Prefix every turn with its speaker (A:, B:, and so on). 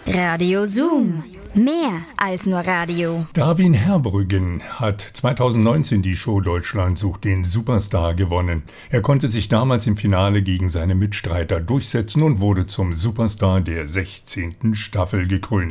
A: Radio Zoom. Mehr als nur Radio.
B: Darwin Herbrüggen hat 2019 die Show Deutschland sucht den Superstar gewonnen. Er konnte sich damals im Finale gegen seine Mitstreiter durchsetzen und wurde zum Superstar der 16. Staffel gekrönt.